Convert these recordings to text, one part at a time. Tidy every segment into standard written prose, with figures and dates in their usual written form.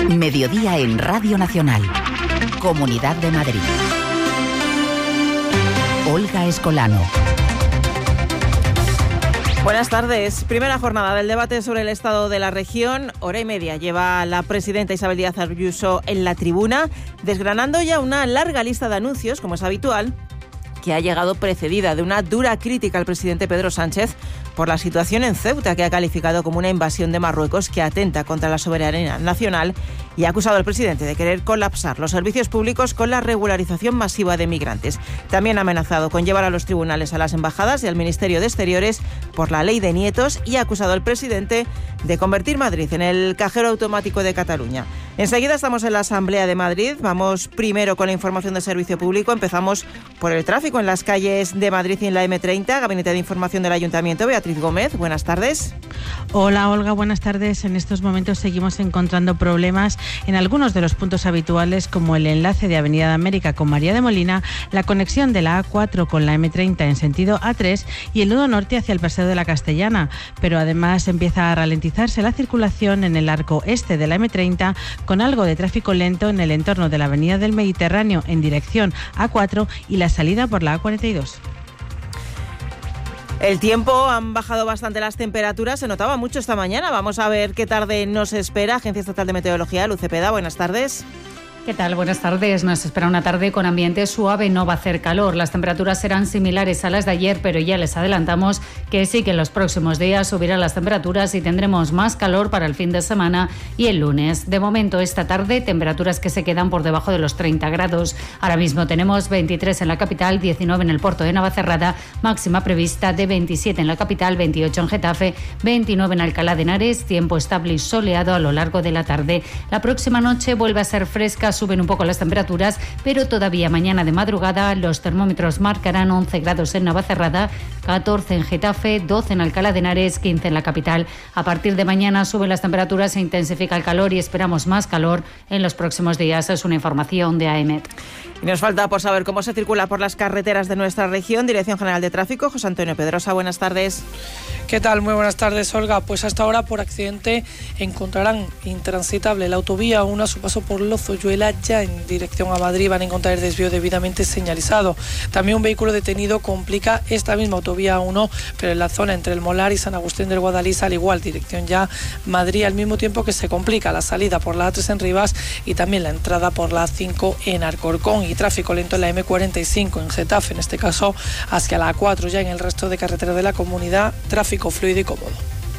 Mediodía en Radio Nacional. Comunidad de Madrid. Olga Escolano. Buenas tardes. Primera jornada del debate sobre el estado de la región. Hora y media lleva la presidenta Isabel Díaz Ayuso en la tribuna, desgranando ya una larga lista de anuncios, como es habitual, que ha llegado precedida de una dura crítica al presidente Pedro Sánchez por la situación en Ceuta, que ha calificado como una invasión de Marruecos que atenta contra la soberanía nacional, y ha acusado al presidente de querer colapsar los servicios públicos con la regularización masiva de migrantes. También ha amenazado con llevar a los tribunales a las embajadas y al Ministerio de Exteriores por la ley de nietos, y ha acusado al presidente de convertir Madrid en el cajero automático de Cataluña. Enseguida estamos en la Asamblea de Madrid. Vamos primero con la información de servicio público. Empezamos por el tráfico en las calles de Madrid y en la M30. Gabinete de Información del Ayuntamiento, Beatriz Gómez, buenas tardes. Hola Olga, buenas tardes. En estos momentos seguimos encontrando problemas en algunos de los puntos habituales, como el enlace de Avenida de América con María de Molina, la conexión de la A4 con la M30 en sentido A3 y el nudo norte hacia el Paseo de la Castellana. Pero además empieza a ralentizarse la circulación en el arco este de la M30, con algo de tráfico lento en el entorno de la Avenida del Mediterráneo en dirección A4 y la salida por la A42. El tiempo, han bajado bastante las temperaturas, se notaba mucho esta mañana. Vamos a ver qué tarde nos espera. Agencia Estatal de Meteorología, Luz Cepeda, buenas tardes. ¿Qué tal? Buenas tardes. Nos espera una tarde con ambiente suave, no va a hacer calor. Las temperaturas serán similares a las de ayer, pero ya les adelantamos que sí que en los próximos días subirán las temperaturas y tendremos más calor para el fin de semana y el lunes. De momento, esta tarde, temperaturas que se quedan por debajo de los 30 grados. Ahora mismo tenemos 23 en la capital, 19 en el puerto de Navacerrada, máxima prevista de 27 en la capital, 28 en Getafe, 29 en Alcalá de Henares, tiempo estable y soleado a lo largo de la tarde. La próxima noche vuelve a ser fresca, suben un poco las temperaturas, pero todavía mañana de madrugada los termómetros marcarán 11 grados en Navacerrada, 14 en Getafe, 12 en Alcalá de Henares, 15 en la capital. A partir de mañana suben las temperaturas, se intensifica el calor y esperamos más calor en los próximos días. Es una información de AEMET. Y nos falta por saber cómo se circula por las carreteras de nuestra región. Dirección General de Tráfico, José Antonio Pedrosa, buenas tardes. ¿Qué tal? Muy buenas tardes, Olga. Pues hasta ahora por accidente encontrarán intransitable la autovía 1 a su paso por Lozoyuela, ya en dirección a Madrid van a encontrar el desvío debidamente señalizado. También un vehículo detenido complica esta misma autovía 1, pero en la zona entre el Molar y San Agustín del Guadalís, al igual, dirección ya Madrid, al mismo tiempo que se complica la salida por la A3 en Rivas y también la entrada por la A5 en Alcorcón, y tráfico lento en la M45 en Getafe, en este caso hacia la A4. Ya en el resto de carreteras de la comunidad, tráfico fluido y cómodo.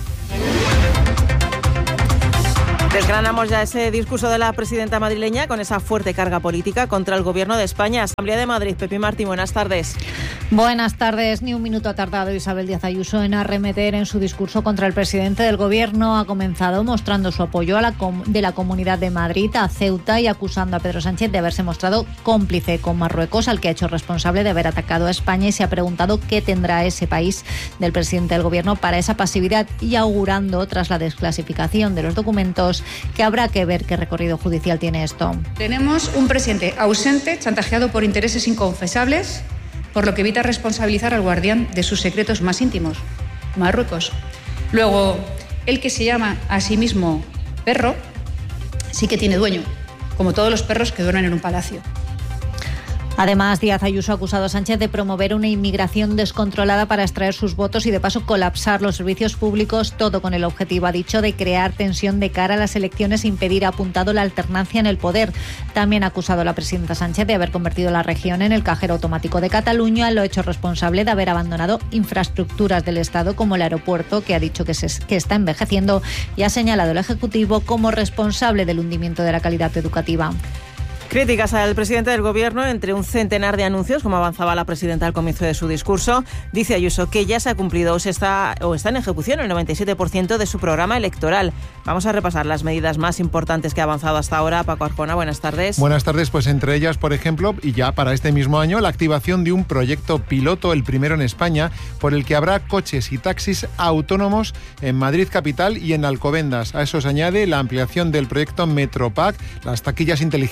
Desgranamos ya ese discurso de la presidenta madrileña con esa fuerte carga política contra el Gobierno de España. Asamblea de Madrid, Pepi Martín, buenas tardes. Buenas tardes. Ni un minuto ha tardado Isabel Díaz Ayuso en arremeter en su discurso contra el presidente del Gobierno. Ha comenzado mostrando su apoyo de la Comunidad de Madrid a Ceuta y acusando a Pedro Sánchez de haberse mostrado cómplice con Marruecos, al que ha hecho responsable de haber atacado a España, y se ha preguntado qué tendrá ese país del presidente del Gobierno para esa pasividad, y augurando, tras la desclasificación de los documentos, que habrá que ver qué recorrido judicial tiene esto. Tenemos un presidente ausente, chantajeado por intereses inconfesables, por lo que evita responsabilizar al guardián de sus secretos más íntimos, Marruecos. Luego, el que se llama a sí mismo perro, sí que tiene dueño, como todos los perros que duermen en un palacio. Además, Díaz Ayuso ha acusado a Sánchez de promover una inmigración descontrolada para extraer sus votos y de paso colapsar los servicios públicos, todo con el objetivo, ha dicho, de crear tensión de cara a las elecciones e impedir, ha apuntado, la alternancia en el poder. También ha acusado a la presidenta Sánchez de haber convertido la región en el cajero automático de Cataluña, lo ha hecho responsable de haber abandonado infraestructuras del Estado como el aeropuerto, que ha dicho que está envejeciendo, y ha señalado al Ejecutivo como responsable del hundimiento de la calidad educativa. Críticas al presidente del Gobierno entre un centenar de anuncios, como avanzaba la presidenta al comienzo de su discurso. Dice Ayuso que ya se ha cumplido o está en ejecución el 97% de su programa electoral. Vamos a repasar las medidas más importantes que ha avanzado hasta ahora. Paco Arjona, buenas tardes. Buenas tardes, pues entre ellas, por ejemplo, y ya para este mismo año, la activación de un proyecto piloto, el primero en España, por el que habrá coches y taxis autónomos en Madrid capital y en Alcobendas. A eso se añade la ampliación del proyecto Metropack, las taquillas inteligentes de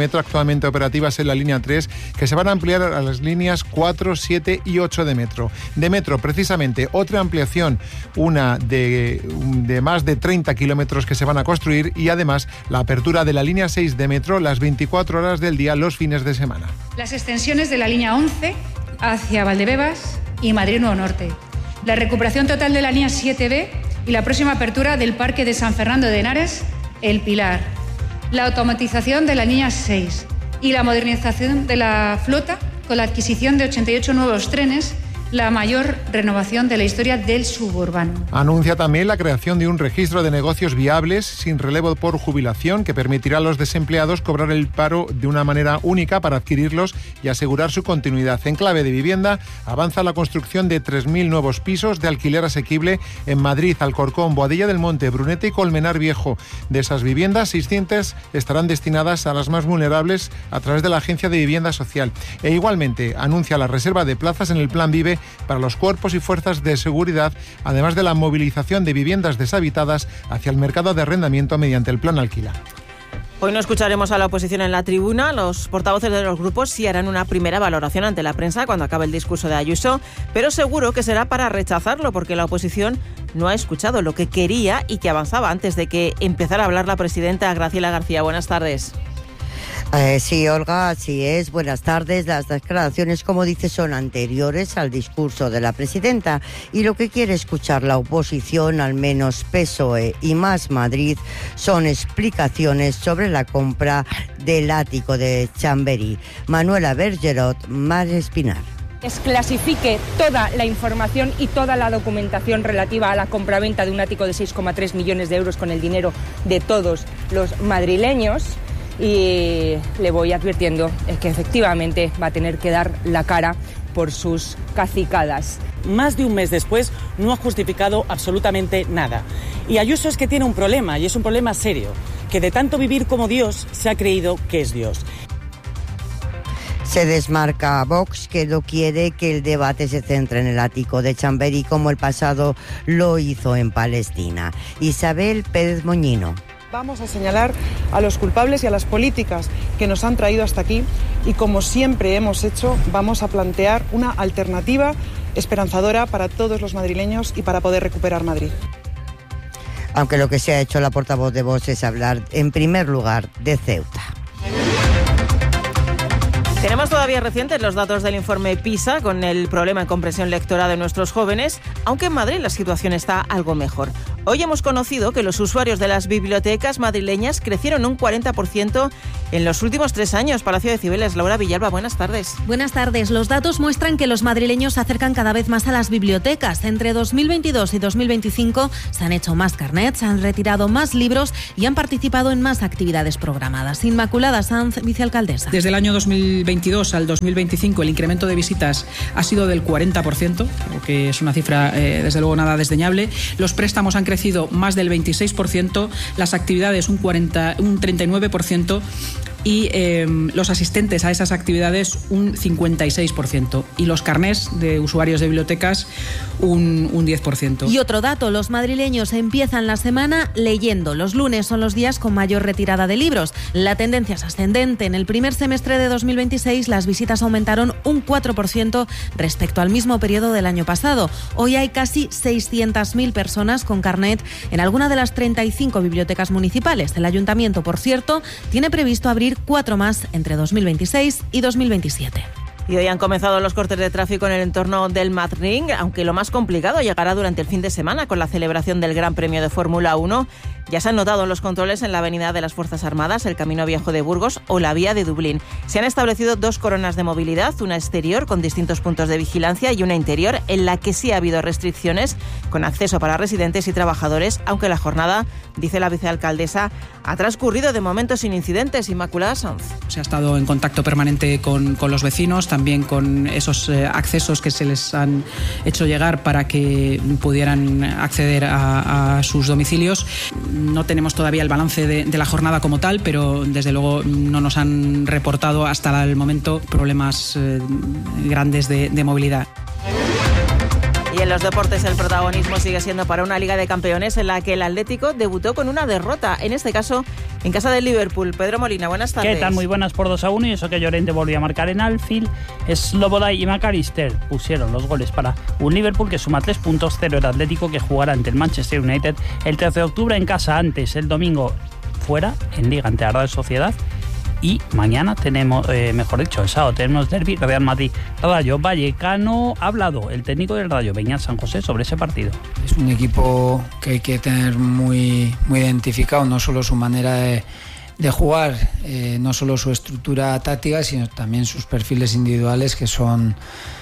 metro actualmente operativas en la línea 3, que se van a ampliar a las líneas 4, 7 y 8 de metro. De metro, precisamente, otra ampliación, una de más de 30 kilómetros que se van a construir, y además la apertura de la línea 6 de metro las 24 horas del día los fines de semana. Las extensiones de la línea 11 hacia Valdebebas y Madrid Nuevo Norte. La recuperación total de la línea 7B y la próxima apertura del Parque de San Fernando de Henares, El Pilar. La automatización de la línea 6 y la modernización de la flota con la adquisición de 88 nuevos trenes, la mayor renovación de la historia del suburbano. Anuncia también la creación de un registro de negocios viables sin relevo por jubilación que permitirá a los desempleados cobrar el paro de una manera única para adquirirlos y asegurar su continuidad. En clave de vivienda, avanza la construcción de 3.000 nuevos pisos de alquiler asequible en Madrid, Alcorcón, Boadilla del Monte, Brunete y Colmenar Viejo. De esas viviendas, 600 estarán destinadas a las más vulnerables a través de la Agencia de Vivienda Social. E igualmente anuncia la reserva de plazas en el Plan Vive para los cuerpos y fuerzas de seguridad, además de la movilización de viviendas deshabitadas hacia el mercado de arrendamiento mediante el Plan Alquila. Hoy no escucharemos a la oposición en la tribuna. Los portavoces de los grupos sí harán una primera valoración ante la prensa cuando acabe el discurso de Ayuso, pero seguro que será para rechazarlo, porque la oposición no ha escuchado lo que quería y que avanzaba antes de que empezara a hablar la presidenta Graciela García. Buenas tardes. Sí, Olga, así es. Buenas tardes. Las declaraciones, como dice, son anteriores al discurso de la presidenta, y lo que quiere escuchar la oposición, al menos PSOE y Más Madrid, son explicaciones sobre la compra del ático de Chamberí. Manuela Bergerot, Mar Espinar. Clasifique toda la información y toda la documentación relativa a la compraventa de un ático de 6,3 millones de euros con el dinero de todos los madrileños. Y le voy advirtiendo que efectivamente va a tener que dar la cara por sus cacicadas. Más de un mes después no ha justificado absolutamente nada. Y Ayuso es que tiene un problema, y es un problema serio, que de tanto vivir como Dios se ha creído que es Dios. Se desmarca a Vox, que no quiere que el debate se centre en el ático de Chamberí como el pasado lo hizo en Palestina. Isabel Pérez Moñino. Vamos a señalar a los culpables y a las políticas que nos han traído hasta aquí, y como siempre hemos hecho, vamos a plantear una alternativa esperanzadora para todos los madrileños y para poder recuperar Madrid. Aunque lo que se ha hecho la portavoz de Vox es hablar en primer lugar de Ceuta. Tenemos todavía recientes los datos del informe PISA con el problema de comprensión lectora de nuestros jóvenes, aunque en Madrid la situación está algo mejor. Hoy hemos conocido que los usuarios de las bibliotecas madrileñas crecieron un 40% en los últimos 3 años. Palacio de Cibeles, Laura Villalba, buenas tardes. Buenas tardes. Los datos muestran que los madrileños se acercan cada vez más a las bibliotecas. Entre 2022 y 2025 se han hecho más carnets, se han retirado más libros y han participado en más actividades programadas. Inmaculada Sanz, vicealcaldesa. Desde el año 2022 al 2025 el incremento de visitas ha sido del 40%, que es una cifra desde luego nada desdeñable. Los préstamos han crecido más del 26%, las actividades un 39% y los asistentes a esas actividades un 56%, y los carnés de usuarios de bibliotecas un 10%. Y otro dato, los madrileños empiezan la semana leyendo. Los lunes son los días con mayor retirada de libros. La tendencia es ascendente. En el primer semestre de 2026 las visitas aumentaron un 4% respecto al mismo periodo del año pasado. Hoy hay casi 600.000 personas con carnet en alguna de las 35 bibliotecas municipales. El ayuntamiento, por cierto, tiene previsto abrir 4 más entre 2026 y 2027. Y hoy han comenzado los cortes de tráfico en el entorno del Madrid, aunque lo más complicado llegará durante el fin de semana con la celebración del Gran Premio de Fórmula 1. Ya se han notado los controles en la Avenida de las Fuerzas Armadas, el Camino Viejo de Burgos o la Vía de Dublín. Se han establecido 2 coronas de movilidad, una exterior con distintos puntos de vigilancia y una interior en la que sí ha habido restricciones con acceso para residentes y trabajadores, aunque la jornada, dice la vicealcaldesa, ha transcurrido de momento sin incidentes. Inmaculada Sanz. Se ha estado en contacto permanente con los vecinos, también con esos accesos que se les han hecho llegar para que pudieran acceder a sus domicilios. No tenemos todavía el balance de la jornada como tal, pero desde luego no nos han reportado hasta el momento problemas grandes de movilidad. Y en los deportes el protagonismo sigue siendo para una Liga de Campeones en la que el Atlético debutó con una derrota, en este caso en casa del Liverpool. Pedro Molina, buenas tardes. ¿Qué tal? Muy buenas, por 2-1, y eso que Llorente volvió a marcar en Anfield. Sloboda y McAllister pusieron los goles para un Liverpool que suma 3 puntos, 0 el Atlético, que jugará ante el Manchester United el 13 de octubre en casa, antes el domingo fuera en Liga ante la Real Sociedad. Y mañana tenemos, el sábado tenemos derbi Real Madrid Rayo Vallecano. Ha hablado el técnico del Rayo, Beñat San José, sobre ese partido. Es un equipo que hay que tener muy identificado, no solo su manera de jugar, no solo su estructura táctica, sino también sus perfiles individuales que son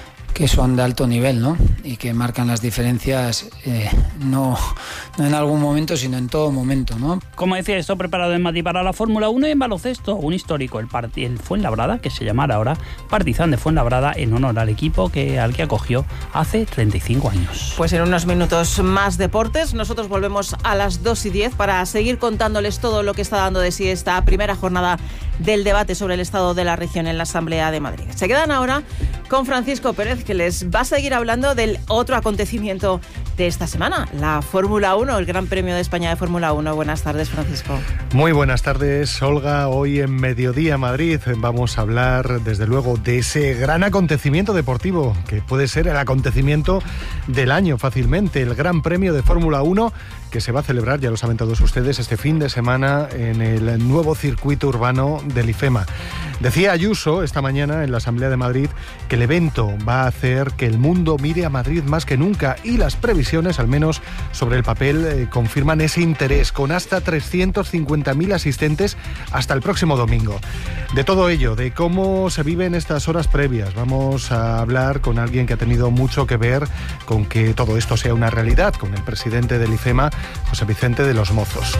de alto nivel, ¿no? Y que marcan las diferencias, no en algún momento, sino en todo momento, ¿no? Como decía, esto preparado en Madrid para la Fórmula 1 y en baloncesto, un histórico, el Fuenlabrada, que se llamará ahora Partizan de Fuenlabrada, en honor al equipo al que acogió hace 35 años. Pues en unos minutos más deportes, nosotros volvemos a las 2:10 para seguir contándoles todo lo que está dando de sí esta primera jornada del debate sobre el estado de la región en la Asamblea de Madrid. Se quedan ahora con Francisco Pérez, que les va a seguir hablando del otro acontecimiento de esta semana, la Fórmula 1, el Gran Premio de España de Fórmula 1. Buenas tardes, Francisco. Muy buenas tardes, Olga. Hoy en Mediodía Madrid vamos a hablar, desde luego, de ese gran acontecimiento deportivo, que puede ser el acontecimiento del año fácilmente, el Gran Premio de Fórmula 1, que se va a celebrar, ya lo saben todos ustedes, este fin de semana en el nuevo circuito urbano del IFEMA. Decía Ayuso esta mañana en la Asamblea de Madrid que el evento va a hacer que el mundo mire a Madrid más que nunca, y las previsiones, al menos sobre el papel, confirman ese interés, con hasta 350.000 asistentes hasta el próximo domingo. De todo ello, de cómo se vive en estas horas previas, vamos a hablar con alguien que ha tenido mucho que ver con que todo esto sea una realidad, con el presidente del IFEMA, José Vicente de los Mozos.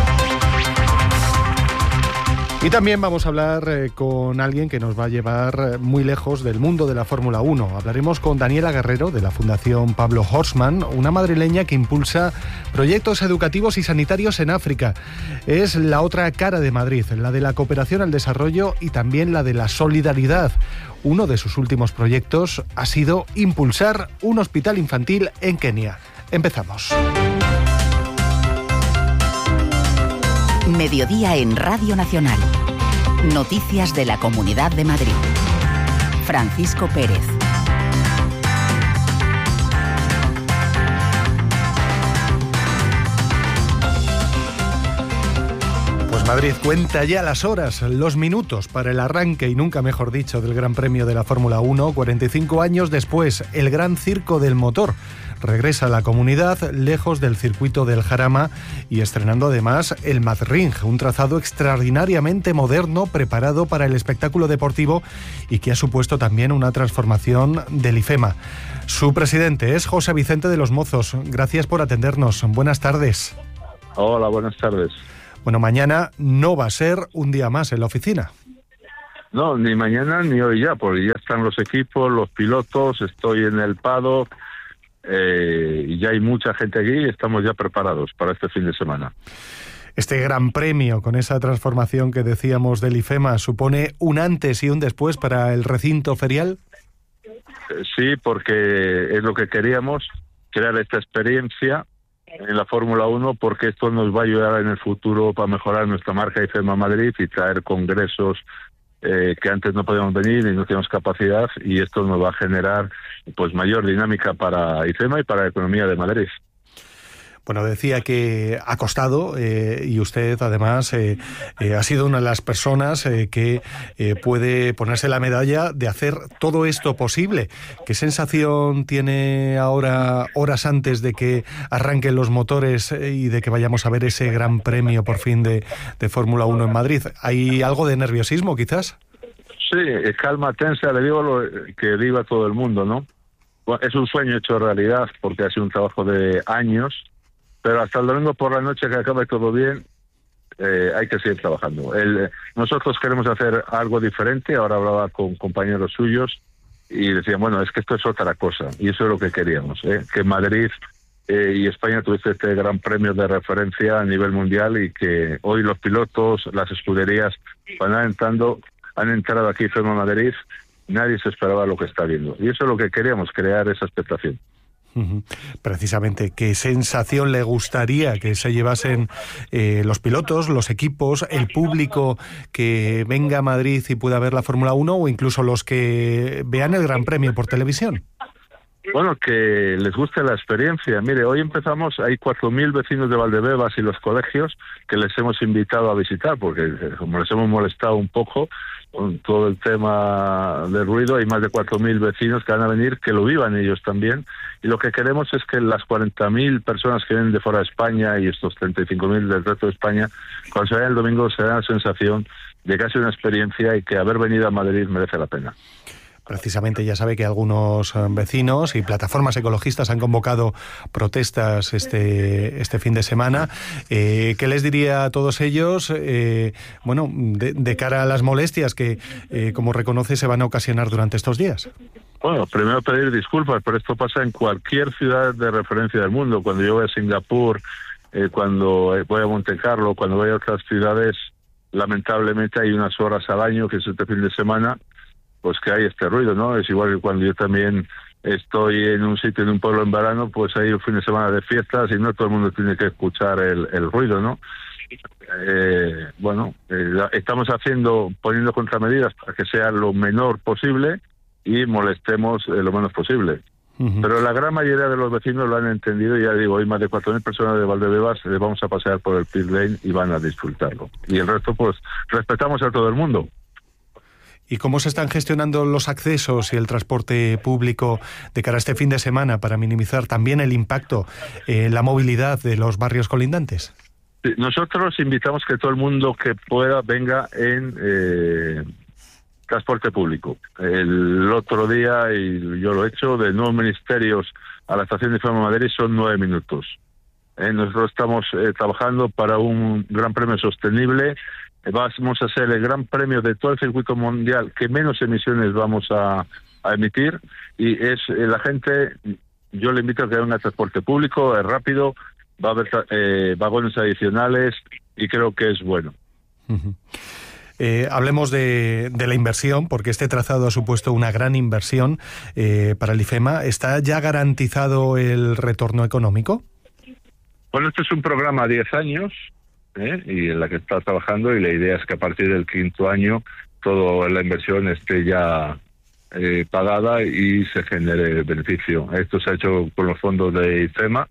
Y también vamos a hablar con alguien que nos va a llevar muy lejos del mundo de la Fórmula 1. Hablaremos con Daniela Guerrero, de la Fundación Pablo Horstmann, una madrileña que impulsa proyectos educativos y sanitarios en África. Es la otra cara de Madrid, la de la cooperación al desarrollo y también la de la solidaridad. Uno de sus últimos proyectos ha sido impulsar un hospital infantil en Kenia. Empezamos. Mediodía en Radio Nacional. Noticias de la Comunidad de Madrid. Francisco Pérez. Pues Madrid cuenta ya las horas, los minutos para el arranque, y nunca mejor dicho, del Gran Premio de la Fórmula 1. 45 años después, el Gran Circo del Motor regresa a la comunidad, lejos del circuito del Jarama, y estrenando además el Madring, un trazado extraordinariamente moderno preparado para el espectáculo deportivo y que ha supuesto también una transformación del IFEMA. Su presidente es José Vicente de los Mozos. Gracias por atendernos. Buenas tardes. Hola, buenas tardes. Bueno, mañana no va a ser un día más en la oficina. No, ni mañana ni hoy ya, porque ya están los equipos, los pilotos, estoy en el paddock, y ya hay mucha gente aquí y estamos ya preparados para este fin de semana. Este Gran Premio, con esa transformación que decíamos del IFEMA, ¿supone un antes y un después para el recinto ferial? Sí, porque es lo que queríamos, crear esta experiencia en la Fórmula 1, porque esto nos va a ayudar en el futuro para mejorar nuestra marca IFEMA Madrid y traer congresos que antes no podíamos venir y no teníamos capacidad, y esto nos va a generar pues mayor dinámica para IFEMA y para la economía de Madrid. Bueno, decía que ha costado, y usted además ha sido una de las personas que puede ponerse la medalla de hacer todo esto posible. ¿Qué sensación tiene ahora, horas antes de que arranquen los motores y de que vayamos a ver ese Gran Premio por fin de Fórmula 1 en Madrid? ¿Hay algo de nerviosismo quizás? Sí, calma tensa, le digo lo que digo a todo el mundo, ¿no? Bueno, es un sueño hecho realidad, porque ha sido un trabajo de años, pero hasta el domingo por la noche, que acabe todo bien, hay que seguir trabajando. Nosotros queremos hacer algo diferente. Ahora hablaba con compañeros suyos y decían, bueno, es que esto es otra cosa, y eso es lo que queríamos, que Madrid y España tuviese este gran premio de referencia a nivel mundial, y que hoy los pilotos, las escuderías han entrado aquí en Madrid, nadie se esperaba lo que está viendo, y eso es lo que queríamos, crear esa expectación. Precisamente, ¿qué sensación le gustaría que se llevasen los pilotos, los equipos, el público que venga a Madrid y pueda ver la Fórmula 1 o incluso los que vean el Gran Premio por televisión? Bueno, que les guste la experiencia. Mire, hoy empezamos, hay 4.000 vecinos de Valdebebas y los colegios que les hemos invitado a visitar, porque como les hemos molestado un poco con todo el tema del ruido, hay más de 4.000 vecinos que van a venir, que lo vivan ellos también, y lo que queremos es que las 40.000 personas que vienen de fuera de España y estos 35.000 del resto de España, cuando se vayan el domingo se den la sensación de que ha sido una experiencia y que haber venido a Madrid merece la pena. Precisamente ya sabe que algunos vecinos y plataformas ecologistas han convocado protestas este fin de semana. ¿Qué les diría a todos ellos, de cara a las molestias que, como reconoce, se van a ocasionar durante estos días? Bueno, primero pedir disculpas, pero esto pasa en cualquier ciudad de referencia del mundo. Cuando yo voy a Singapur, cuando voy a Montecarlo, cuando voy a otras ciudades, lamentablemente hay unas horas al año, que es este fin de semana, pues que hay este ruido, ¿no? Es igual que cuando yo también estoy en un sitio, en un pueblo en verano, pues hay un fin de semana de fiestas y no todo el mundo tiene que escuchar el ruido, ¿no? Estamos poniendo contramedidas para que sea lo menor posible y molestemos lo menos posible. Pero la gran mayoría de los vecinos lo han entendido y ya digo, hay más de 4.000 personas de Valdebebas, les vamos a pasear por el pit lane y van a disfrutarlo. Y el resto, pues, respetamos a todo el mundo. ¿Y cómo se están gestionando los accesos y el transporte público de cara a este fin de semana para minimizar también el impacto en la movilidad de los barrios colindantes? Nosotros invitamos que todo el mundo que pueda venga en transporte público. El otro día, y yo lo he hecho, de Nuevos Ministerios a la estación de Fama Madrid son 9 minutos. Nosotros estamos trabajando para un gran premio sostenible. Vamos a hacer el gran premio de todo el circuito mundial que menos emisiones vamos a emitir, y es la gente, yo le invito a que venga a transporte público, es rápido, va a haber vagones adicionales y creo que es bueno. Hablemos de la inversión, porque este trazado ha supuesto una gran inversión para el IFEMA. ¿Está ya garantizado el retorno económico? Bueno, este es un programa a 10 años, y en la que está trabajando, y la idea es que a partir del 5º año toda la inversión esté ya pagada y se genere beneficio. Esto se ha hecho con los fondos de IFEMA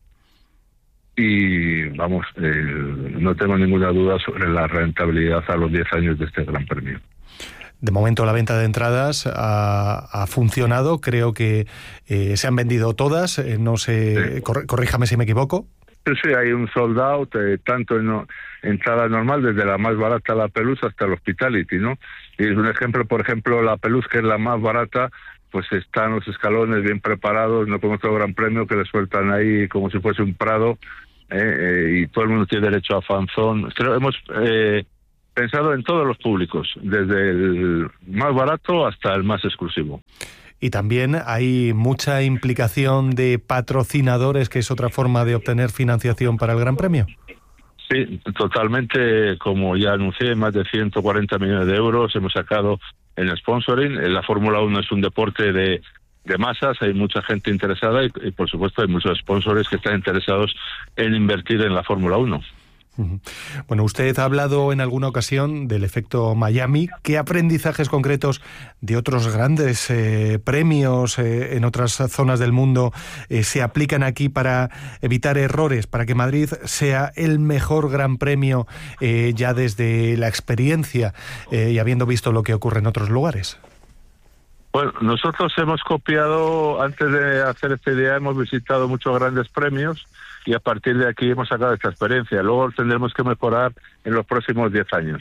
y no tengo ninguna duda sobre la rentabilidad a los 10 años de este gran premio. De momento la venta de entradas ha funcionado, creo que se han vendido todas, no sé, sí. Corríjame si me equivoco. Sí, hay un sold out, tanto en entrada normal, desde la más barata, la Peluz, hasta el Hospitality, ¿no? Y es un ejemplo, por ejemplo, la Peluz, que es la más barata, pues están los escalones bien preparados, no como otro gran premio que le sueltan ahí como si fuese un prado, y todo el mundo tiene derecho a fanzón. Creo que hemos pensado en todos los públicos, desde el más barato hasta el más exclusivo. Y también hay mucha implicación de patrocinadores, que es otra forma de obtener financiación para el Gran Premio. Sí, totalmente. Como ya anuncié, más de 140 millones de euros hemos sacado en sponsoring. La Fórmula 1 es un deporte de masas, hay mucha gente interesada y por supuesto hay muchos sponsors que están interesados en invertir en la Fórmula 1. Bueno, usted ha hablado en alguna ocasión del efecto Miami. ¿Qué aprendizajes concretos de otros grandes premios en otras zonas del mundo se aplican aquí para evitar errores, para que Madrid sea el mejor gran premio ya desde la experiencia y habiendo visto lo que ocurre en otros lugares? Bueno, nosotros hemos copiado, antes de hacer esta idea, hemos visitado muchos grandes premios y a partir de aquí hemos sacado esta experiencia. Luego tendremos que mejorar en los próximos 10 años.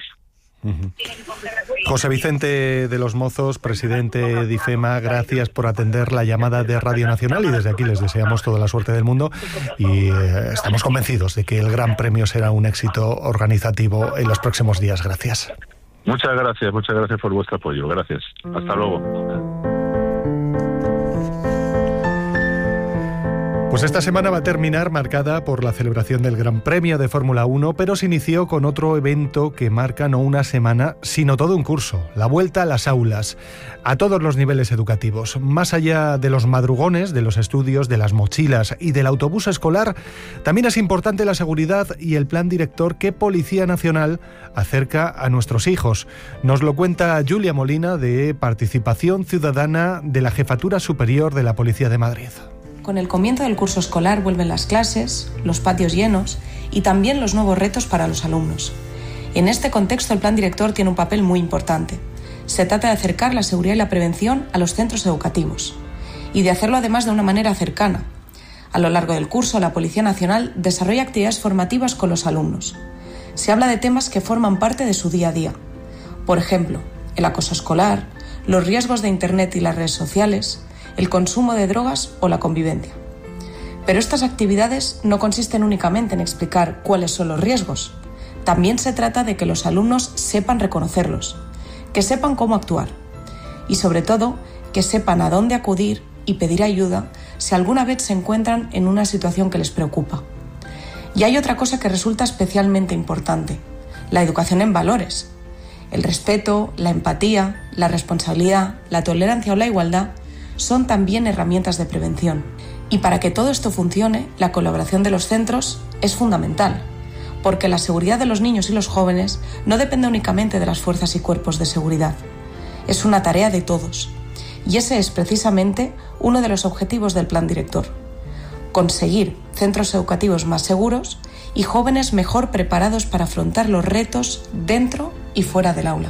José Vicente de los Mozos, presidente de IFEMA, gracias por atender la llamada de Radio Nacional y desde aquí les deseamos toda la suerte del mundo y estamos convencidos de que el Gran Premio será un éxito organizativo en los próximos días. Gracias. Muchas gracias por vuestro apoyo. Gracias. Hasta luego. Pues esta semana va a terminar marcada por la celebración del Gran Premio de Fórmula 1, pero se inició con otro evento que marca no una semana, sino todo un curso, la vuelta a las aulas, a todos los niveles educativos. Más allá de los madrugones, de los estudios, de las mochilas y del autobús escolar, también es importante la seguridad y el plan director que Policía Nacional acerca a nuestros hijos. Nos lo cuenta Julia Molina, de Participación Ciudadana de la Jefatura Superior de la Policía de Madrid. Con el comienzo del curso escolar vuelven las clases, los patios llenos y también los nuevos retos para los alumnos. En este contexto, el plan director tiene un papel muy importante. Se trata de acercar la seguridad y la prevención a los centros educativos y de hacerlo además de una manera cercana. A lo largo del curso, la Policía Nacional desarrolla actividades formativas con los alumnos. Se habla de temas que forman parte de su día a día. Por ejemplo, el acoso escolar, los riesgos de Internet y las redes sociales, el consumo de drogas o la convivencia. Pero estas actividades no consisten únicamente en explicar cuáles son los riesgos. También se trata de que los alumnos sepan reconocerlos, que sepan cómo actuar y, sobre todo, que sepan a dónde acudir y pedir ayuda si alguna vez se encuentran en una situación que les preocupa. Y hay otra cosa que resulta especialmente importante: la educación en valores. El respeto, la empatía, la responsabilidad, la tolerancia o la igualdad son también herramientas de prevención. Y para que todo esto funcione, la colaboración de los centros es fundamental, porque la seguridad de los niños y los jóvenes no depende únicamente de las fuerzas y cuerpos de seguridad. Es una tarea de todos. Y ese es precisamente uno de los objetivos del plan director: conseguir centros educativos más seguros y jóvenes mejor preparados para afrontar los retos dentro y fuera del aula.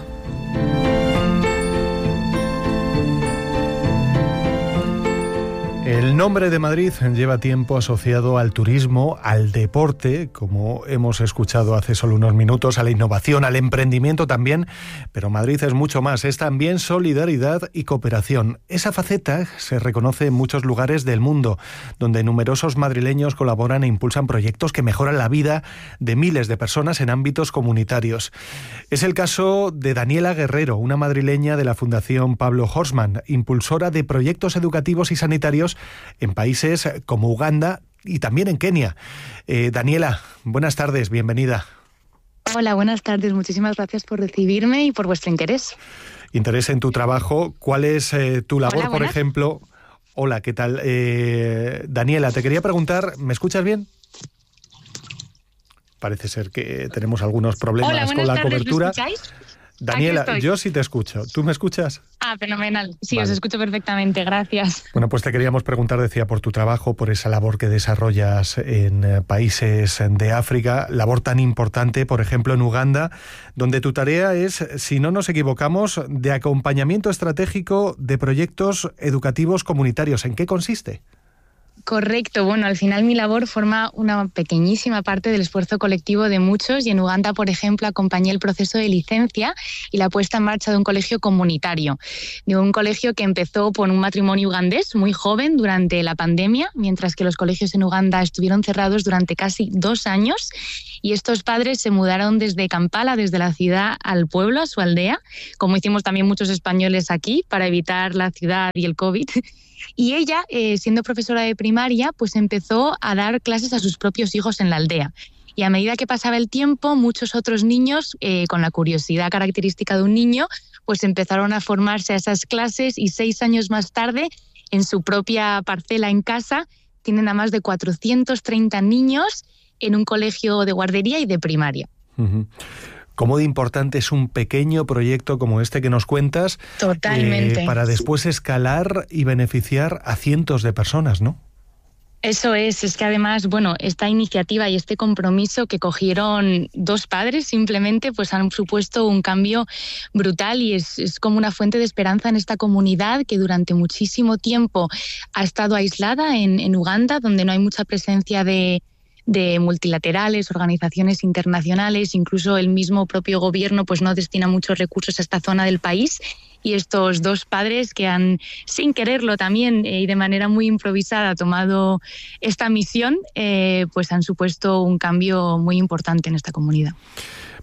El nombre de Madrid lleva tiempo asociado al turismo, al deporte, como hemos escuchado hace solo unos minutos, a la innovación, al emprendimiento también, pero Madrid es mucho más, es también solidaridad y cooperación. Esa faceta se reconoce en muchos lugares del mundo, donde numerosos madrileños colaboran e impulsan proyectos que mejoran la vida de miles de personas en ámbitos comunitarios. Es el caso de Daniela Guerrero, una madrileña de la Fundación Pablo Horstmann, impulsora de proyectos educativos y sanitarios en países como Uganda y también en Kenia. Daniela, buenas tardes, bienvenida. Hola, buenas tardes, muchísimas gracias por recibirme y por vuestro interés. Interés en tu trabajo. ¿Cuál es tu labor, Hola, por ejemplo? Hola, ¿qué tal? Daniela, te quería preguntar, ¿me escuchas bien? Parece ser que tenemos algunos problemas con la cobertura. ¿Me escucháis? Daniela, yo sí te escucho. ¿Tú me escuchas? Fenomenal. Sí, Vale. Os escucho perfectamente, gracias. Bueno, pues te queríamos preguntar, decía, por tu trabajo, por esa labor que desarrollas en países de África, labor tan importante, por ejemplo, en Uganda, donde tu tarea es, si no nos equivocamos, de acompañamiento estratégico de proyectos educativos comunitarios. ¿En qué consiste? Correcto. Bueno, al final mi labor forma una pequeñísima parte del esfuerzo colectivo de muchos y en Uganda, por ejemplo, acompañé el proceso de licencia y la puesta en marcha de un colegio comunitario, de un colegio que empezó por un matrimonio ugandés muy joven durante la pandemia, mientras que los colegios en Uganda estuvieron cerrados durante casi 2 años y estos padres se mudaron desde Kampala, desde la ciudad al pueblo, a su aldea, como hicimos también muchos españoles aquí para evitar la ciudad y el COVID. Y ella, siendo profesora de primaria, pues empezó a dar clases a sus propios hijos en la aldea. Y a medida que pasaba el tiempo, muchos otros niños, con la curiosidad característica de un niño, pues empezaron a formarse a esas clases y 6 años más tarde, en su propia parcela en casa, tienen a más de 430 niños en un colegio de guardería y de primaria. Uh-huh. ¿Cómo de importante es un pequeño proyecto como este que nos cuentas? Totalmente. Para después escalar y beneficiar a cientos de personas, ¿no? Eso es que además, bueno, esta iniciativa y este compromiso que cogieron 2 padres simplemente pues han supuesto un cambio brutal y es como una fuente de esperanza en esta comunidad que durante muchísimo tiempo ha estado aislada en Uganda, donde no hay mucha presencia de multilaterales, organizaciones internacionales, incluso el mismo propio gobierno pues no destina muchos recursos a esta zona del país. Y estos 2 padres que han, sin quererlo también y de manera muy improvisada, tomado esta misión, pues han supuesto un cambio muy importante en esta comunidad.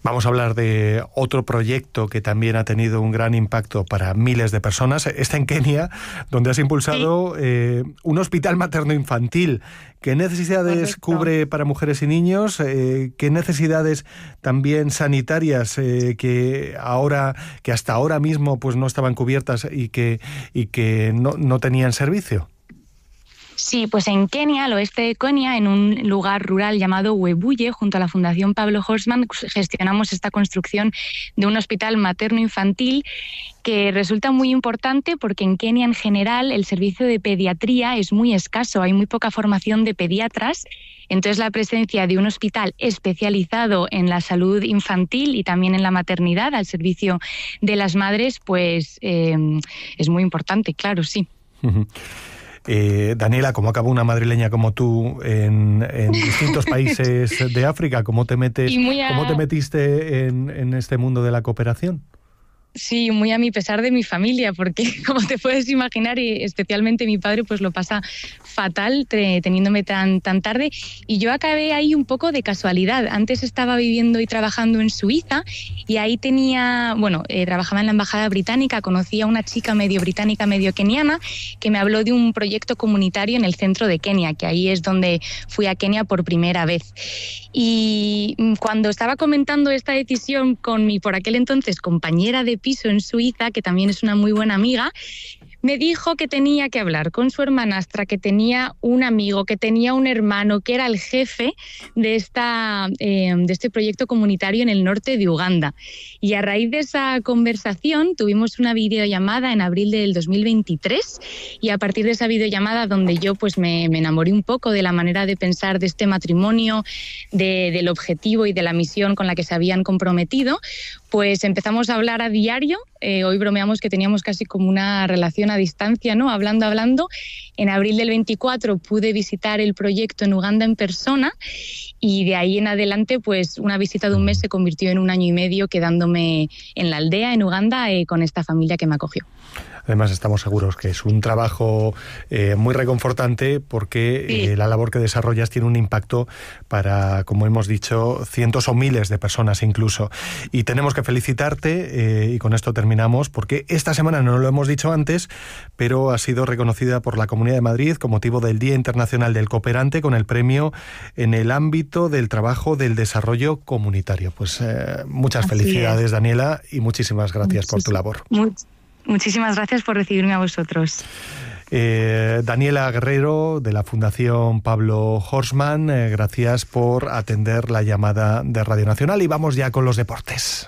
Vamos a hablar de otro proyecto que también ha tenido un gran impacto para miles de personas. Está en Kenia, donde has impulsado un hospital materno-infantil. ¿Qué necesidades cubre para mujeres y niños? ¿Qué necesidades también sanitarias que hasta ahora mismo pues no estaban cubiertas y que no tenían servicio? Sí, pues en Kenia, al oeste de Kenia, en un lugar rural llamado Webuye, junto a la Fundación Pablo Horstman, gestionamos esta construcción de un hospital materno-infantil que resulta muy importante porque en Kenia en general el servicio de pediatría es muy escaso, hay muy poca formación de pediatras. Entonces la presencia de un hospital especializado en la salud infantil y también en la maternidad al servicio de las madres, pues es muy importante, claro, sí. Uh-huh. Daniela, ¿cómo acabó una madrileña como tú en distintos países de África? ¿Cómo te metiste en este mundo de la cooperación? Sí, muy a mi pesar de mi familia, porque como te puedes imaginar, y especialmente mi padre, pues lo pasa fatal teniéndome tan tarde, y yo acabé ahí un poco de casualidad. Antes estaba viviendo y trabajando en Suiza y ahí trabajaba en la embajada británica, conocí a una chica medio británica, medio keniana, que me habló de un proyecto comunitario en el centro de Kenia, que ahí es donde fui a Kenia por primera vez. Y cuando estaba comentando esta decisión con mi por aquel entonces compañera de piso en Suiza, que también es una muy buena amiga, me dijo que tenía que hablar con su hermanastra, que tenía un amigo, que tenía un hermano, que era el jefe de este proyecto comunitario en el norte de Uganda. Y a raíz de esa conversación tuvimos una videollamada en abril del 2023 y a partir de esa videollamada donde yo pues me enamoré un poco de la manera de pensar de este matrimonio, del objetivo y de la misión con la que se habían comprometido, pues empezamos a hablar a diario. Hoy bromeamos que teníamos casi como una relación a distancia, ¿no? Hablando. En abril del 24 pude visitar el proyecto en Uganda en persona y de ahí en adelante, pues una visita de un mes se convirtió en 1 año y medio quedándome en la aldea, en Uganda, con esta familia que me acogió. Además, estamos seguros que es un trabajo muy reconfortante porque la labor que desarrollas tiene un impacto para, como hemos dicho, cientos o miles de personas incluso. Y tenemos que felicitarte, y con esto terminamos, porque esta semana, no lo hemos dicho antes, pero ha sido reconocida por la Comunidad de Madrid con motivo del Día Internacional del Cooperante con el premio en el ámbito del trabajo del desarrollo comunitario. Pues muchas felicidades, Daniela, y muchísimas gracias por tu labor. Muchísimas gracias por recibirme a vosotros. Daniela Guerrero, de la Fundación Pablo Horstman, gracias por atender la llamada de Radio Nacional y vamos ya con los deportes.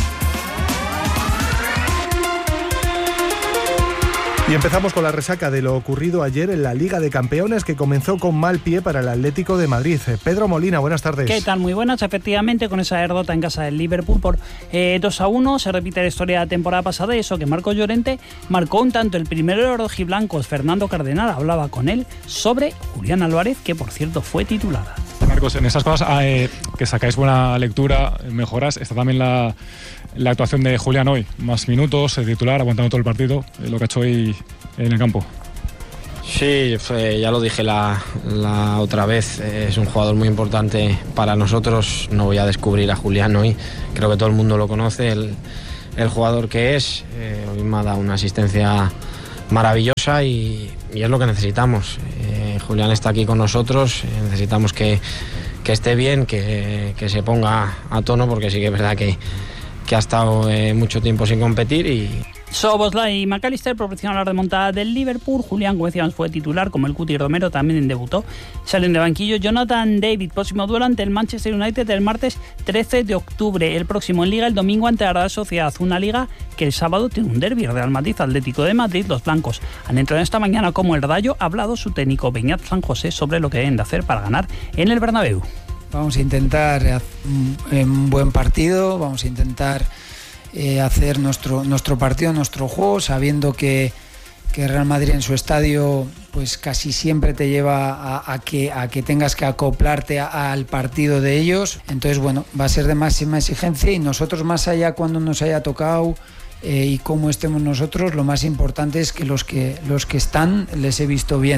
Y empezamos con la resaca de lo ocurrido ayer en la Liga de Campeones, que comenzó con mal pie para el Atlético de Madrid. Pedro Molina, buenas tardes. ¿Qué tal? Muy buenas. Efectivamente, con esa derrota en casa del Liverpool por 2-1, se repite la historia de la temporada pasada, y eso que Marcos Llorente marcó un tanto. El primero de los rojiblancos, Fernando Cardenal, hablaba con él sobre Julián Álvarez, que por cierto fue titular. Marcos, en esas cosas que sacáis buena lectura, mejoras, está también la actuación de Julián hoy. Más minutos, titular, aguantando todo el partido, lo que ha hecho hoy en el campo. Sí, ya lo dije la otra vez, es un jugador muy importante para nosotros. No voy a descubrir a Julián hoy, creo que todo el mundo lo conoce, el jugador que es. Hoy me ha dado una asistencia maravillosa y es lo que necesitamos. Julián está aquí con nosotros, necesitamos que esté bien, que se ponga a tono, porque sí que es verdad que ha estado mucho tiempo sin competir y... Szoboszlai y McAllister proporcionan la remontada del Liverpool. Julián, como decíamos, fue titular, como el Cuti Romero también debutó. Salen de banquillo Jonathan David, próximo duelo ante el Manchester United el martes 13 de octubre. El próximo en Liga, el domingo ante la Real Sociedad. Una Liga que el sábado tiene un derbi, Real Madrid Atlético de Madrid. Los blancos han entrado esta mañana como el Rayo. Ha hablado su técnico Beñat San José sobre lo que deben de hacer para ganar en el Bernabéu. Vamos a intentar un buen partido, vamos a intentar hacer nuestro partido, nuestro juego, sabiendo que Real Madrid en su estadio pues casi siempre te lleva a que tengas que acoplarte al partido de ellos. Entonces, bueno, va a ser de máxima exigencia y nosotros, más allá cuando nos haya tocado y cómo estemos nosotros, lo más importante es que los que están les he visto bien.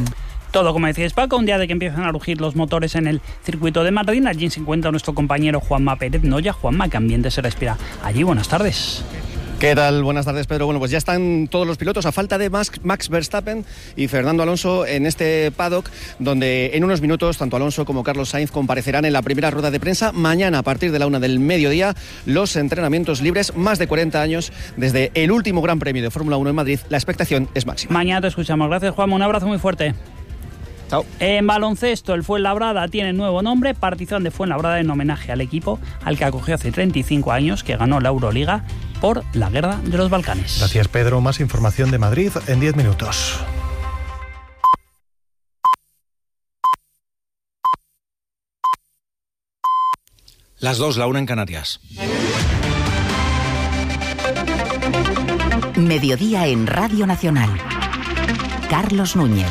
Todo, como decíais, Paco, un día de que empiezan a rugir los motores en el circuito de Madrid. Allí se encuentra nuestro compañero Juanma Pérez Noya. Juanma, ¿qué ambiente se respira allí? Buenas tardes. ¿Qué tal? Buenas tardes, Pedro. Bueno, pues ya están todos los pilotos a falta de Max Verstappen y Fernando Alonso en este paddock, donde en unos minutos tanto Alonso como Carlos Sainz comparecerán en la primera rueda de prensa. Mañana, a partir de la 1 del mediodía, los entrenamientos libres. Más de 40 años desde el último Gran Premio de Fórmula 1 en Madrid. La expectación es máxima. Mañana te escuchamos. Gracias, Juanma. Un abrazo muy fuerte. Chao. En baloncesto, el Fuenlabrada tiene nuevo nombre, Partizan de Fuenlabrada, en homenaje al equipo al que acogió hace 35 años, que ganó la Euroliga por la Guerra de los Balcanes. Gracias, Pedro. Más información de Madrid en 10 minutos. Las 2, la 1 en Canarias. Mediodía en Radio Nacional. Carlos Núñez.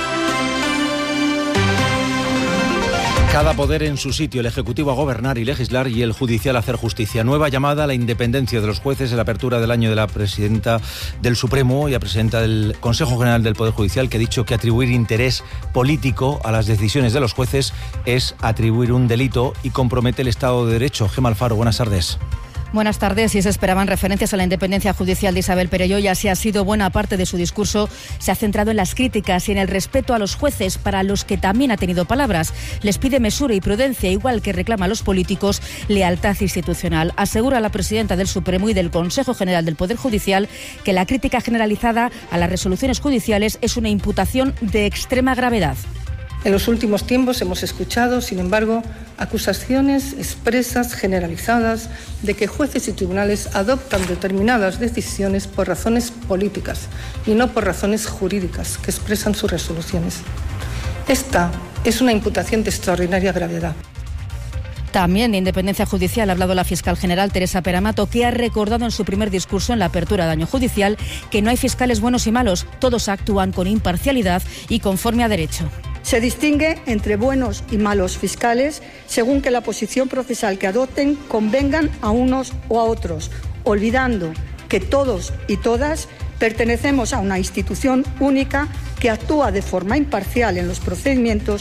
Cada poder en su sitio, el Ejecutivo a gobernar y legislar y el Judicial a hacer justicia. Nueva llamada a la independencia de los jueces en la apertura del año de la presidenta del Supremo y la presidenta del Consejo General del Poder Judicial, que ha dicho que atribuir interés político a las decisiones de los jueces es atribuir un delito y compromete el Estado de Derecho. Gemma Alfaro, buenas tardes. Buenas tardes. Si se esperaban referencias a la independencia judicial de Isabel Perelló, y así ha sido, buena parte de su discurso se ha centrado en las críticas y en el respeto a los jueces, para los que también ha tenido palabras. Les pide mesura y prudencia, igual que reclama a los políticos lealtad institucional. Asegura la presidenta del Supremo y del Consejo General del Poder Judicial que la crítica generalizada a las resoluciones judiciales es una imputación de extrema gravedad. En los últimos tiempos hemos escuchado, sin embargo, acusaciones expresas, generalizadas, de que jueces y tribunales adoptan determinadas decisiones por razones políticas y no por razones jurídicas que expresan sus resoluciones. Esta es una imputación de extraordinaria gravedad. También de independencia judicial ha hablado la fiscal general Teresa Peramato, que ha recordado en su primer discurso en la apertura de año judicial que no hay fiscales buenos y malos, todos actúan con imparcialidad y conforme a derecho. Se distingue entre buenos y malos fiscales según que la posición procesal que adopten convengan a unos o a otros, olvidando que todos y todas pertenecemos a una institución única que actúa de forma imparcial en los procedimientos.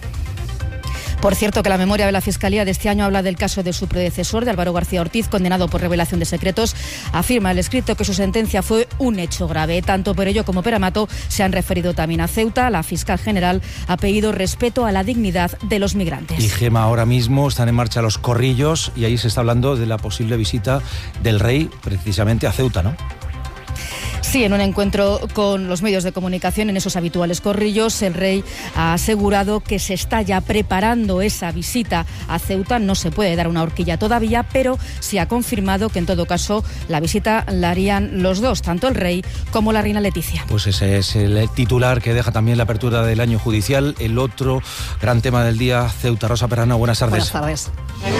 Por cierto, que la memoria de la Fiscalía de este año habla del caso de su predecesor, de Álvaro García Ortiz, condenado por revelación de secretos. Afirma el escrito que su sentencia fue un hecho grave. Tanto Perelló como Peramato se han referido también a Ceuta. La fiscal general ha pedido respeto a la dignidad de los migrantes. Y Gema, ahora mismo están en marcha los corrillos y ahí se está hablando de la posible visita del rey precisamente a Ceuta, ¿no? Sí, en un encuentro con los medios de comunicación en esos habituales corrillos, el rey ha asegurado que se está ya preparando esa visita a Ceuta. No se puede dar una horquilla todavía, pero sí ha confirmado que en todo caso la visita la harían los dos, tanto el rey como la reina Leticia. Pues ese es el titular que deja también la apertura del año judicial. El otro gran tema del día, Ceuta. Rosa Perrano, buenas tardes. Buenas tardes.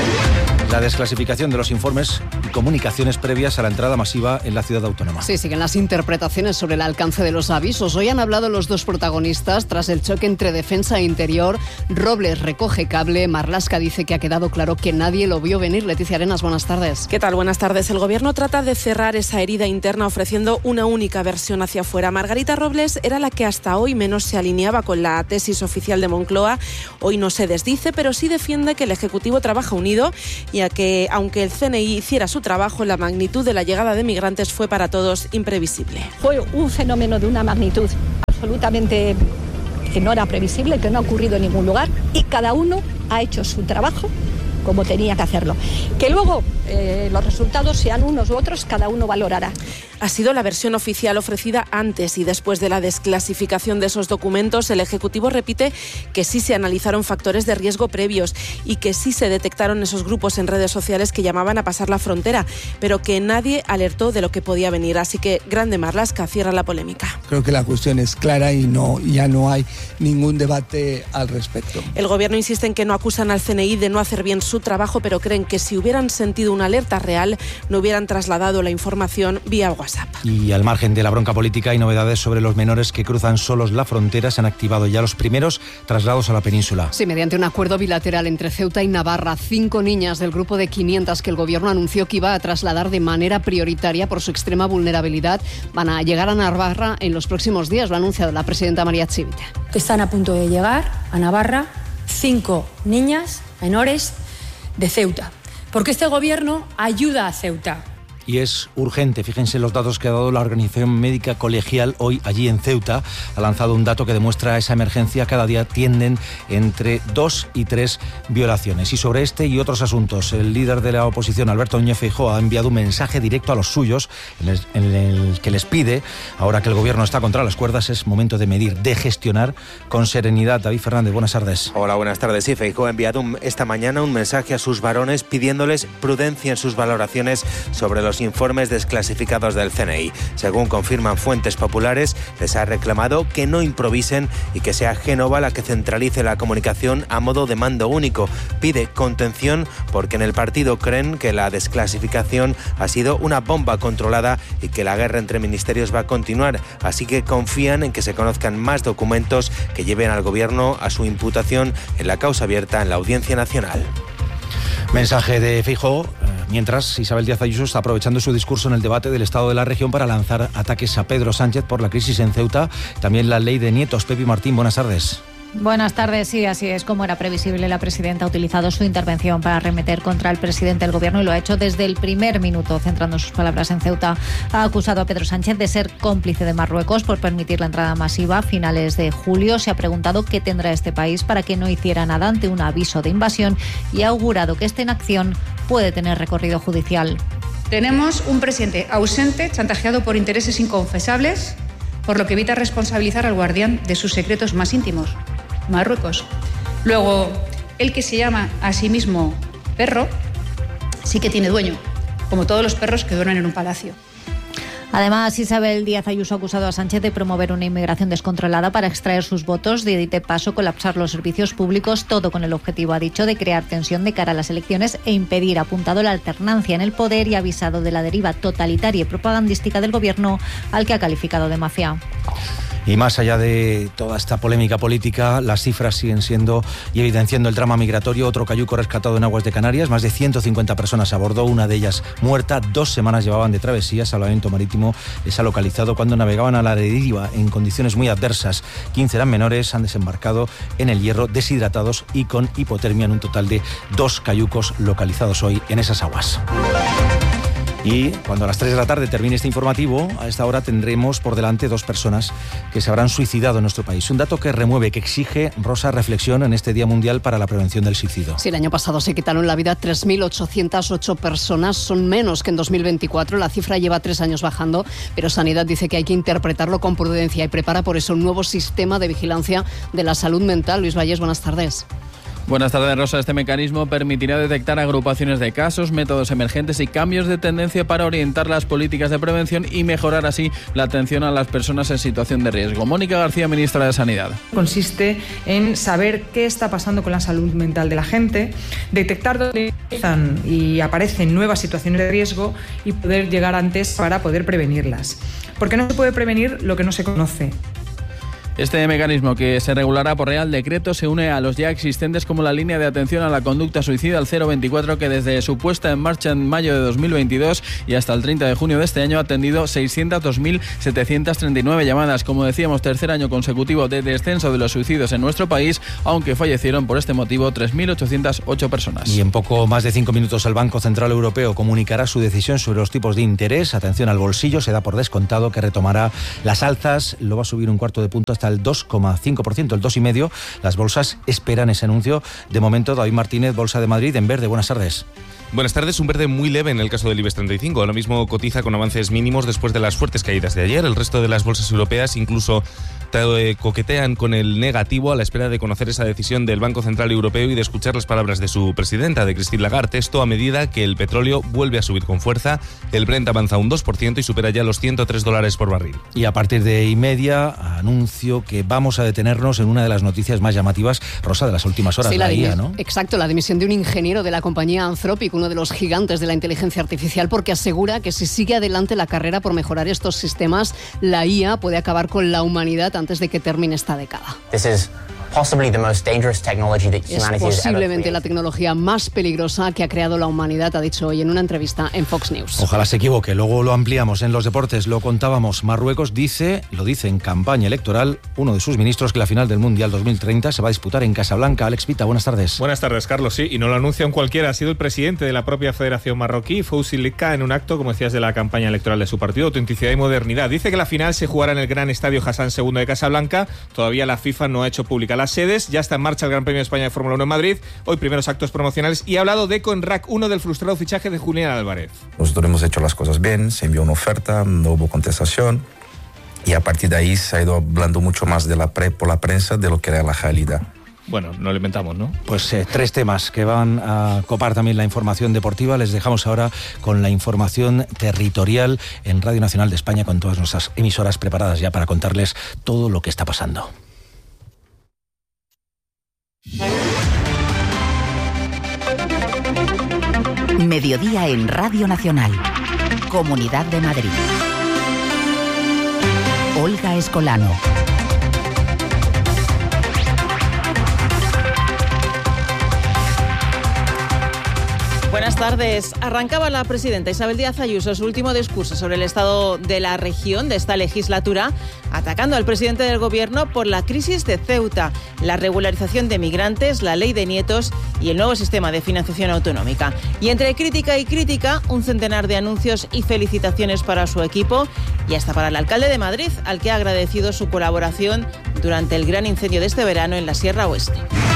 La desclasificación de los informes y comunicaciones previas a la entrada masiva en la ciudad autónoma. Sí, siguen las interpretaciones sobre el alcance de los avisos. Hoy han hablado los dos protagonistas tras el choque entre defensa e interior. Robles recoge cable, Marlaska dice que ha quedado claro que nadie lo vio venir. Leticia Arenas, buenas tardes. ¿Qué tal? Buenas tardes. El Gobierno trata de cerrar esa herida interna ofreciendo una única versión hacia afuera. Margarita Robles era la que hasta hoy menos se alineaba con la tesis oficial de Moncloa. Hoy no se desdice, pero sí defiende que el Ejecutivo trabaja unido, ya que aunque el CNI hiciera su trabajo, la magnitud de la llegada de migrantes fue para todos imprevisible. Fue un fenómeno de una magnitud absolutamente que no era previsible, que no ha ocurrido en ningún lugar, y cada uno ha hecho su trabajo como tenía que hacerlo. Que luego los resultados sean unos u otros, cada uno valorará. Ha sido la versión oficial ofrecida antes y después de la desclasificación de esos documentos. El Ejecutivo repite que sí se analizaron factores de riesgo previos y que sí se detectaron esos grupos en redes sociales que llamaban a pasar la frontera, pero que nadie alertó de lo que podía venir. Así que grande Marlaska cierra la polémica. Creo que la cuestión es clara y ya no hay ningún debate al respecto. El Gobierno insiste en que no acusan al CNI de no hacer bien su su trabajo, pero creen que si hubieran sentido una alerta real, no hubieran trasladado la información vía WhatsApp. Y al margen de la bronca política, hay novedades sobre los menores que cruzan solos la frontera. Se han activado ya los primeros traslados a la península. Sí, mediante un acuerdo bilateral entre Ceuta y Navarra, 5 niñas del grupo de 500 que el gobierno anunció que iba a trasladar de manera prioritaria por su extrema vulnerabilidad van a llegar a Navarra en los próximos días. Lo ha anunciado la presidenta María Chivite. Están a punto de llegar a Navarra 5 niñas menores de Ceuta, porque este gobierno ayuda a Ceuta. Y es urgente. Fíjense los datos que ha dado la Organización Médica Colegial hoy allí en Ceuta. Ha lanzado un dato que demuestra esa emergencia. Cada día tienden entre 2 y 3 violaciones. Y sobre este y otros asuntos, el líder de la oposición, Alberto Núñez Feijóo, ha enviado un mensaje directo a los suyos en el que les pide, ahora que el gobierno está contra las cuerdas, es momento de medir, de gestionar con serenidad. David Fernández, buenas tardes. Hola, buenas tardes. Sí, Feijóo ha enviado esta mañana un mensaje a sus varones pidiéndoles prudencia en sus valoraciones sobre los informes desclasificados del CNI. Según confirman fuentes populares, les ha reclamado que no improvisen y que sea Génova la que centralice la comunicación a modo de mando único. Pide contención porque en el partido creen que la desclasificación ha sido una bomba controlada y que la guerra entre ministerios va a continuar. Así que confían en que se conozcan más documentos que lleven al gobierno a su imputación en la causa abierta en la Audiencia Nacional. Mensaje de Feijóo, mientras Isabel Díaz Ayuso está aprovechando su discurso en el debate del estado de la región para lanzar ataques a Pedro Sánchez por la crisis en Ceuta, también la ley de nietos. Pepi Martín, buenas tardes. Buenas tardes, sí, así es. Como era previsible, la presidenta ha utilizado su intervención para arremeter contra el presidente del gobierno y lo ha hecho desde el primer minuto, centrando sus palabras en Ceuta. Ha acusado a Pedro Sánchez de ser cómplice de Marruecos por permitir la entrada masiva a finales de julio. Se ha preguntado qué tendrá este país para que no hiciera nada ante un aviso de invasión y ha augurado que esta inacción puede tener recorrido judicial. Tenemos un presidente ausente, chantajeado por intereses inconfesables, por lo que evita responsabilizar al guardián de sus secretos más íntimos, Marruecos. Luego, el que se llama a sí mismo perro, sí que tiene dueño, como todos los perros que duermen en un palacio. Además, Isabel Díaz Ayuso ha acusado a Sánchez de promover una inmigración descontrolada para extraer sus votos, de paso colapsar los servicios públicos, todo con el objetivo, ha dicho, de crear tensión de cara a las elecciones e impedir, apuntado, la alternancia en el poder y avisado de la deriva totalitaria y propagandística del gobierno, al que ha calificado de mafia. Y más allá de toda esta polémica política, las cifras siguen siendo y evidenciando el drama migratorio. Otro cayuco rescatado en aguas de Canarias, más de 150 personas a bordo, una de ellas muerta. 2 semanas llevaban de travesía. Salvamento Marítimo les ha localizado cuando navegaban a la deriva en condiciones muy adversas. 15 eran menores, han desembarcado en el Hierro deshidratados y con hipotermia, en un total de 2 cayucos localizados hoy en esas aguas. Y cuando a las 3 de la tarde termine este informativo, a esta hora tendremos por delante 2 personas que se habrán suicidado en nuestro país. Un dato que remueve, que exige, Rosa, reflexión en este Día Mundial para la Prevención del Suicidio. Sí, el año pasado se quitaron la vida 3.808 personas, son menos que en 2024. La cifra lleva 3 años bajando, pero Sanidad dice que hay que interpretarlo con prudencia y prepara por eso un nuevo sistema de vigilancia de la salud mental. Luis Valles, buenas tardes. Buenas tardes, Rosa. Este mecanismo permitirá detectar agrupaciones de casos, métodos emergentes y cambios de tendencia para orientar las políticas de prevención y mejorar así la atención a las personas en situación de riesgo. Mónica García, ministra de Sanidad. Consiste en saber qué está pasando con la salud mental de la gente, detectar dónde empiezan y aparecen nuevas situaciones de riesgo y poder llegar antes para poder prevenirlas. Porque no se puede prevenir lo que no se conoce. Este mecanismo, que se regulará por Real Decreto, se une a los ya existentes como la línea de atención a la conducta suicida, al 024, que desde su puesta en marcha en mayo de 2022 y hasta el 30 de junio de este año ha atendido 602.739 llamadas. Como decíamos, tercer año consecutivo de descenso de los suicidios en nuestro país, aunque fallecieron por este motivo 3.808 personas. Y en poco más de 5 minutos el Banco Central Europeo comunicará su decisión sobre los tipos de interés. Atención al bolsillo, se da por descontado que retomará las alzas, lo va a subir 1/4 de punto hasta el 2,5%, el 2,5%. Las bolsas esperan ese anuncio. De momento, David Martínez, Bolsa de Madrid, en verde. Buenas tardes. Buenas tardes, un verde muy leve en el caso del IBEX 35. Ahora mismo cotiza con avances mínimos después de las fuertes caídas de ayer. El resto de las bolsas europeas incluso coquetean con el negativo a la espera de conocer esa decisión del Banco Central Europeo y de escuchar las palabras de su presidenta, de Christine Lagarde. Esto a medida que el petróleo vuelve a subir con fuerza. El Brent avanza un 2% y supera ya los $103 por barril. Y a partir de y media anuncio que vamos a detenernos en una de las noticias más llamativas, Rosa, de las últimas horas, sí, la IA, ¿no? Exacto, la dimisión de un ingeniero de la compañía Anthropic, uno de los gigantes de la inteligencia artificial, porque asegura que si sigue adelante la carrera por mejorar estos sistemas, la IA puede acabar con la humanidad antes de que termine esta década. Es posiblemente la tecnología más peligrosa que ha creado la humanidad, ha dicho hoy en una entrevista en Fox News. Ojalá se equivoque, luego lo ampliamos. En los deportes lo contábamos, Marruecos lo dice en campaña electoral uno de sus ministros, que la final del Mundial 2030 se va a disputar en Casablanca. Alex Pita, buenas tardes. Buenas tardes, Carlos. Sí, y no lo anuncia un cualquiera, ha sido el presidente de la propia Federación Marroquí, Fouzi Lika, en un acto, como decías, de la campaña electoral de su partido, Autenticidad y Modernidad. Dice que la final se jugará en el gran estadio Hassan II de Casablanca. Todavía la FIFA no ha hecho pública las sedes, ya está en marcha el Gran Premio de España de Fórmula 1 en Madrid, hoy primeros actos promocionales, y ha hablado de Conrac 1 del frustrado fichaje de Julián Álvarez. Nosotros hemos hecho las cosas bien, se envió una oferta, no hubo contestación, y a partir de ahí se ha ido hablando mucho más por la prensa de lo que era la realidad. Bueno, no lo inventamos, ¿no? Pues 3 temas que van a copar también la información deportiva. Les dejamos ahora con la información territorial en Radio Nacional de España, con todas nuestras emisoras preparadas ya para contarles todo lo que está pasando. Mediodía en Radio Nacional, Comunidad de Madrid. Olga Escolano. Buenas tardes. Arrancaba la presidenta Isabel Díaz Ayuso su último discurso sobre el estado de la región de esta legislatura, atacando al presidente del gobierno por la crisis de Ceuta, la regularización de migrantes, la ley de nietos y el nuevo sistema de financiación autonómica. Y entre crítica y crítica, un centenar de anuncios y felicitaciones para su equipo y hasta para el alcalde de Madrid, al que ha agradecido su colaboración durante el gran incendio de este verano en la Sierra Oeste.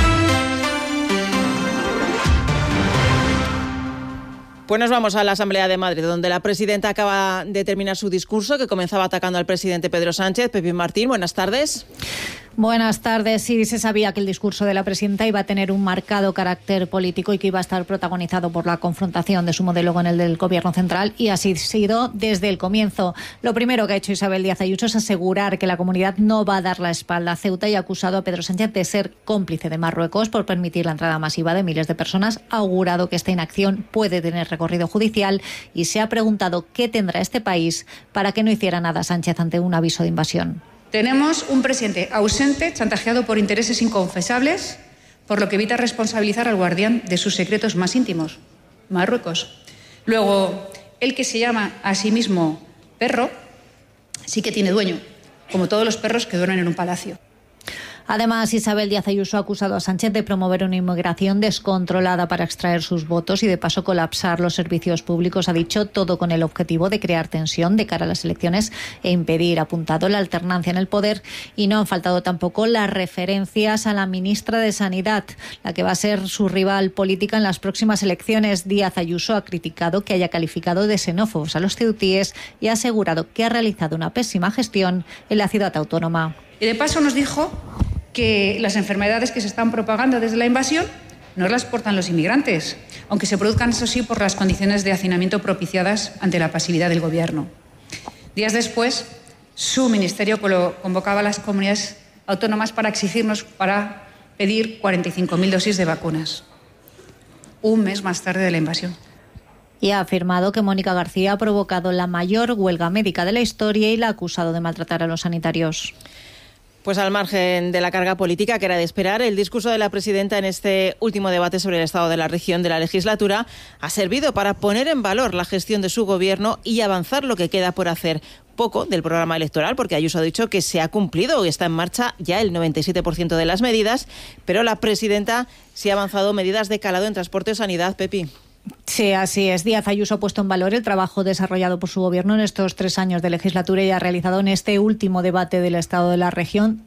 Pues nos vamos a la Asamblea de Madrid, donde la presidenta acaba de terminar su discurso, que comenzaba atacando al presidente Pedro Sánchez. Pepín Martín, buenas tardes. Buenas tardes. Sí, se sabía que el discurso de la presidenta iba a tener un marcado carácter político y que iba a estar protagonizado por la confrontación de su modelo con el del Gobierno central, y así ha sido desde el comienzo. Lo primero que ha hecho Isabel Díaz Ayuso es asegurar que la comunidad no va a dar la espalda a Ceuta y ha acusado a Pedro Sánchez de ser cómplice de Marruecos por permitir la entrada masiva de miles de personas. Ha augurado que esta inacción puede tener recorrido judicial y se ha preguntado qué tendrá este país para que no hiciera nada Sánchez ante un aviso de invasión. Tenemos un presidente ausente, chantajeado por intereses inconfesables, por lo que evita responsabilizar al guardián de sus secretos más íntimos, Marruecos. Luego, el que se llama a sí mismo perro, sí que tiene dueño, como todos los perros que duermen en un palacio. Además, Isabel Díaz Ayuso ha acusado a Sánchez de promover una inmigración descontrolada para extraer sus votos y de paso colapsar los servicios públicos. Ha dicho todo con el objetivo de crear tensión de cara a las elecciones e impedir, apuntado, la alternancia en el poder. Y no han faltado tampoco las referencias a la ministra de Sanidad, la que va a ser su rival política en las próximas elecciones. Díaz Ayuso ha criticado que haya calificado de xenófobos a los ceutíes y ha asegurado que ha realizado una pésima gestión en la ciudad autónoma. Y de paso nos dijo que las enfermedades que se están propagando desde la invasión no las portan los inmigrantes, aunque se produzcan, eso sí, por las condiciones de hacinamiento propiciadas ante la pasividad del Gobierno. Días después, su ministerio convocaba a las comunidades autónomas para pedir 45.000 dosis de vacunas, un mes más tarde de la invasión. Y ha afirmado que Mónica García ha provocado la mayor huelga médica de la historia y la ha acusado de maltratar a los sanitarios. Pues al margen de la carga política que era de esperar, el discurso de la presidenta en este último debate sobre el estado de la región de la legislatura ha servido para poner en valor la gestión de su gobierno y avanzar lo que queda por hacer. Poco del programa electoral, porque Ayuso ha dicho que se ha cumplido y está en marcha ya el 97% de las medidas, pero la presidenta sí ha avanzado medidas de calado en transporte o sanidad, Pepi. Sí, así es. Díaz Ayuso ha puesto en valor el trabajo desarrollado por su gobierno en estos 3 años de legislatura y ha realizado en este último debate del estado de la región